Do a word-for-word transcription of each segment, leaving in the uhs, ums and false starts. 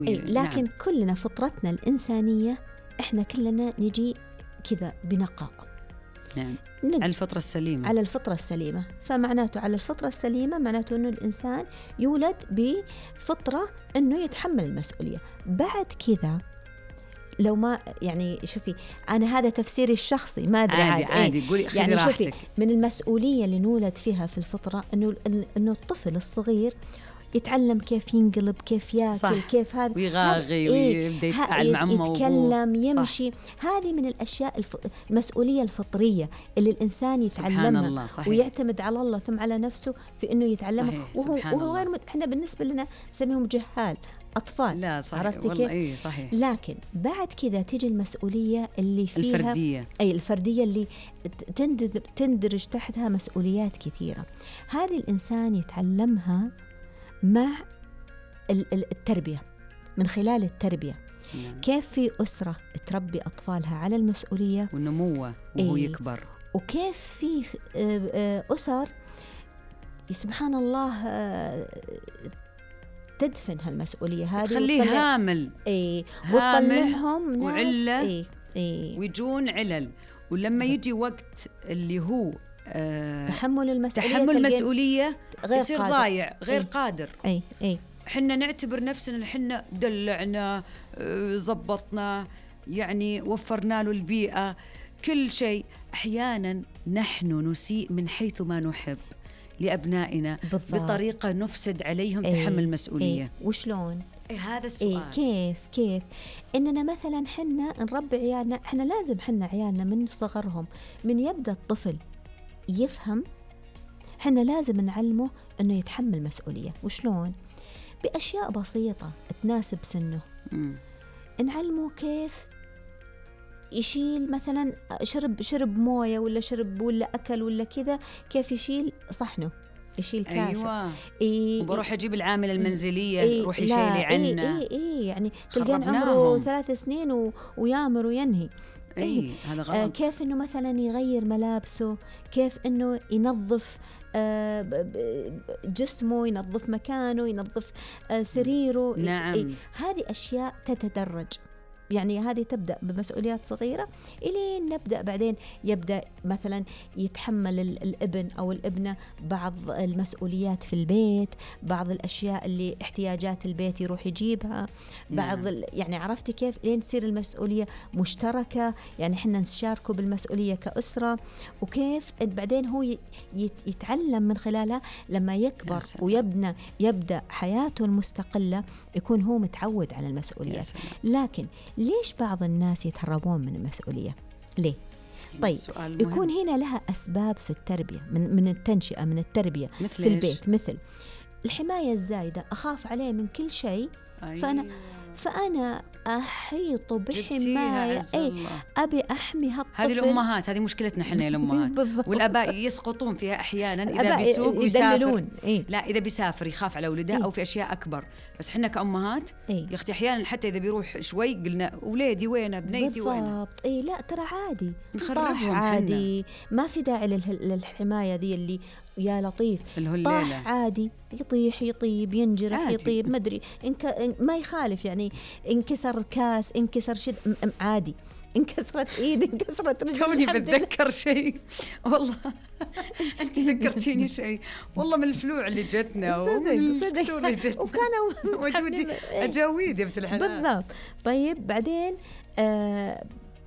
إيه لكن نعم. كلنا فطرتنا الإنسانية إحنا كلنا نجي كذا بنقاء نعم. على الفطرة السليمة على الفطرة السليمة. فمعناته على الفطرة السليمة معناته أنه الإنسان يولد بفطرة أنه يتحمل المسؤولية. بعد كذا لو ما يعني شوفي أنا هذا تفسيري الشخصي ما أدري عادي عادي, عادي. قولي يعني راحتك. شوفي من المسؤولية اللي نولد فيها في الفطرة أنه أنه الطفل الصغير يتعلم كيف ينقلب كيف ياكل صح. كيف هذا ويغاغي إيه ويبدأ يتفاعل مع أمه يتكلم يمشي صح. هذه من الأشياء الف... المسؤولية الفطرية اللي الإنسان يتعلمها ويعتمد على الله ثم على نفسه في إنه يتعلمها وهو, وهو غير مت... إحنا بالنسبة لنا نسميهم جهال أطفال لا صحيح. عرفتي كيف؟ إيه صحيح. لكن بعد كذا تيجي المسؤولية اللي فيها الفردية أي الفردية اللي تندرج, تندرج تحتها مسؤوليات كثيرة. هذه الإنسان يتعلمها مع التربية من خلال التربية نعم. كيف في أسرة تربي أطفالها على المسؤولية والنمو وهو إيه يكبر وكيف في أسر سبحان الله تدفن هالمسؤولية هذه تخليه هامل إيه وتطلعهم ناس وعلة إيه إيه ويجون علل ولما يجي وقت اللي هو آه تحمل المسؤولية تحمل المسؤولية غير يصير قادر. ضايع غير أي. قادر أي أي حنا نعتبر نفسنا حنا دلعنا زبطنا يعني وفرنا له البيئة كل شيء. أحيانا نحن نسيء من حيث ما نحب لأبنائنا بالضبط. بطريقة نفسد عليهم أي. تحمل المسؤولية أي. وشلون أي هذا السؤال أي كيف كيف إننا مثلا حنا نربي عيالنا حنا لازم حنا عيالنا من صغرهم من يبدأ الطفل يفهم حنا لازم نعلمه أنه يتحمل مسؤولية. وشلون بأشياء بسيطة تناسب سنه م. نعلمه كيف يشيل مثلا شرب شرب موية ولا شرب ولا أكل ولا كذا كيف يشيل صحنه يشيل كاسه أيوة. إيه وبروح أجيب العاملة المنزلية إيه روحي شيلي عنا إيه إيه يعني تلقين عمره ثلاث سنين و... ويامر وينهي إيه, إيه هذا غلط. آه كيف إنه مثلا يغير ملابسه كيف إنه ينظف آه جسمه ينظف مكانه ينظف آه سريره نعم. إيه هذه أشياء تتدرج يعني هذه تبدأ بمسؤوليات صغيرة إلى نبدأ بعدين يبدأ مثلا يتحمل الابن أو الابنة بعض المسؤوليات في البيت بعض الأشياء اللي احتياجات البيت يروح يجيبها بعض نعم. يعني عرفتي كيف لين تصير المسؤولية مشتركة يعني حنا نشاركه بالمسؤولية كأسرة وكيف بعدين هو يتعلم من خلالها لما يكبر ويبنى يبدأ حياته المستقلة يكون هو متعود على المسؤوليات. لكن ليش بعض الناس يتهربون من المسؤولية؟ ليه؟ طيب يكون هنا لها أسباب في التربية من من التنشئة من التربية في البيت مثل الحماية الزايدة أخاف عليه من كل شيء فأنا فأنا أحيط بحماية أي أبي أحمي هالطفل. هذه الأمهات هذه مشكلتنا حنا الأمهات والآباء يسقطون فيها أحيانا إذا بيسوق ويسافر إيه؟ لا إذا بيسافر يخاف على أولده إيه؟ أو في أشياء أكبر بس حنا كأمهات إيه؟ يا أختي أحيانا حتى إذا بيروح شوي قلنا ولادي وين بنيتي وين بالضبط إيه لا ترى عادي نخرجهم عادي ما في داعي للحماية دي اللي يا لطيف طاح عادي يطيح يطيب ينجرح عادي. يطيب ما ادري إنك ما يخالف يعني انكسر كاس انكسر شد عادي انكسرت ايد انكسرت رجل. توني بتذكر شيء والله انت ذكرتيني شيء والله من الفلوع اللي جتنا صدق صدق وكانوا موجودين اجاويد يا بنت الحلال بالضبط. طيب بعدين آه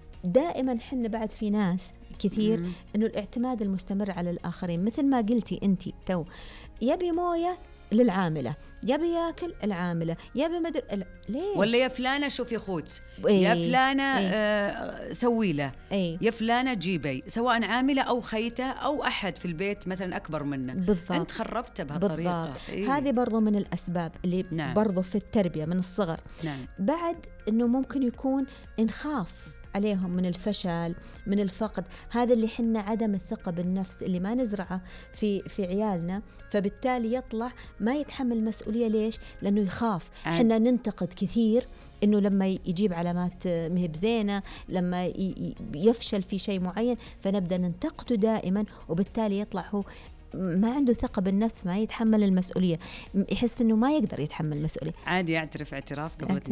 دائما حنا بعد في ناس كثير مم. انه الاعتماد المستمر على الاخرين مثل ما قلتي انت تو يبي مويه للعامله يبي ياكل العامله يبي مدر ال... ليه ولا يا فلانه شوفي خوت ايه يا فلانه ايه آه سوي له ايه يا فلانه جيبي سواء عامله او خيته او احد في البيت مثلا اكبر منه بالضبط. انت خربته بهالطريقه ايه؟ هذه برضو من الاسباب اللي نعم. برضو في التربيه من الصغر نعم. بعد انه ممكن يكون نخاف عليهم من الفشل من الفقد هذا اللي حنا عدم الثقة بالنفس اللي ما نزرعه في في عيالنا فبالتالي يطلع ما يتحمل مسؤولية. ليش؟ لأنه يخاف عاد. حنا ننتقد كثير إنه لما يجيب علامات مهب زينة لما يفشل في شيء معين فنبدأ ننتقده دائما وبالتالي يطلع هو ما عنده ثقة بالنفس ما يتحمل المسؤولية يحس إنه ما يقدر يتحمل المسؤولية. عادي يعترف اعتراف قبل